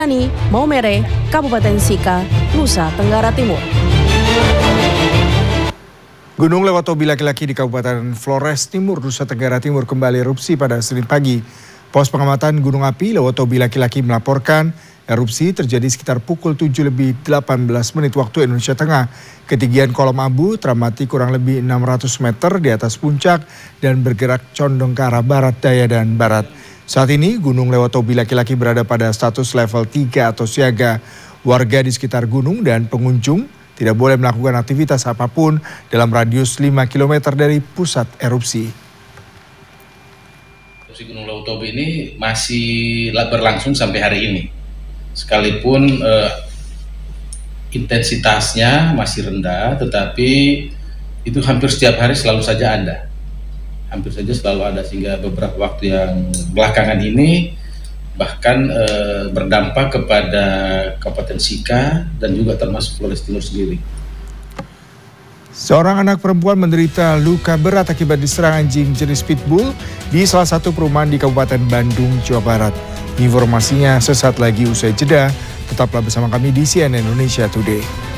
Maumere, Kabupaten Sika, Nusa Tenggara Timur. Gunung Lewatobi laki-laki di Kabupaten Flores Timur, Nusa Tenggara Timur kembali erupsi pada Senin pagi. Pos pengamatan gunung api Lewatobi laki-laki melaporkan erupsi terjadi sekitar pukul 7:18 waktu Indonesia Tengah. Ketinggian kolom abu teramati kurang lebih 600 meter di atas puncak dan bergerak condong ke arah barat daya dan barat. Saat ini Gunung Lewatobi laki-laki berada pada status level 3 atau siaga. Warga di sekitar gunung dan pengunjung tidak boleh melakukan aktivitas apapun dalam radius 5 km dari pusat erupsi. Erupsi Gunung Lewatobi ini masih berlangsung sampai hari ini. Sekalipun intensitasnya masih rendah, tetapi itu hampir setiap hari selalu saja ada. Hampir saja selalu ada, sehingga beberapa waktu yang belakangan ini bahkan berdampak kepada Kabupaten Sika dan juga termasuk Flores Timur sendiri. Seorang anak perempuan menderita luka berat akibat diserang anjing jenis pitbull di salah satu perumahan di Kabupaten Bandung, Jawa Barat. Informasinya sesaat lagi usai jeda. Tetaplah bersama kami di CNN Indonesia Today.